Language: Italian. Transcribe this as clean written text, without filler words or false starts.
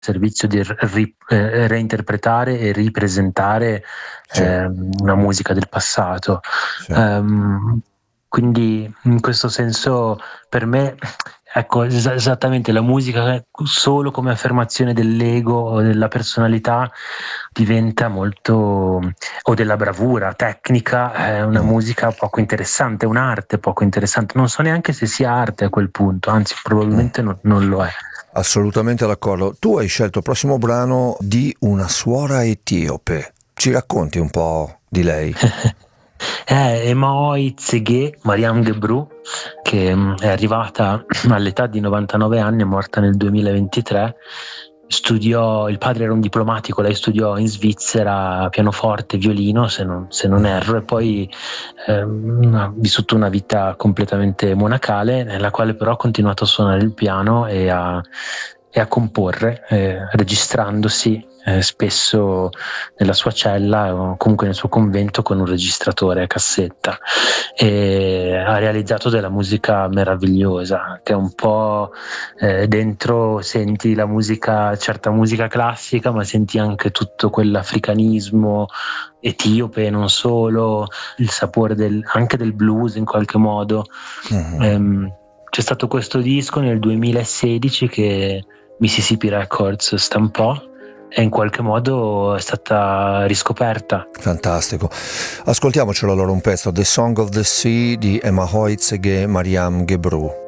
servizio di reinterpretare e ripresentare una musica del passato. Sì. Quindi in questo senso per me, ecco, esattamente la musica solo come affermazione dell'ego o della personalità diventa molto, o della bravura tecnica, è una musica poco interessante, un'arte poco interessante. Non so neanche se sia arte a quel punto, anzi probabilmente non lo è. Assolutamente d'accordo. Tu hai scelto il prossimo brano di una suora etiope. Ci racconti un po' di lei? Emaoy Tsege Mariam Gebru, che è arrivata all'età di 99 anni, è morta nel 2023. Il padre era un diplomatico, lei studiò in Svizzera pianoforte, violino, se non erro, e poi ha vissuto una vita completamente monacale, nella quale però ha continuato a suonare il piano e a comporre, registrandosi spesso nella sua cella o comunque nel suo convento con un registratore a cassetta, e ha realizzato della musica meravigliosa che è un po' dentro senti la musica, certa musica classica, ma senti anche tutto quell'africanismo etiope, non solo, il sapore anche del blues in qualche modo. C'è stato questo disco nel 2016 che Mississippi Records stampò e in qualche modo è stata riscoperta. Fantastico. Ascoltiamocelo allora un pezzo, The Song of the Sea di Emaoy Tsege Mariam Gebru.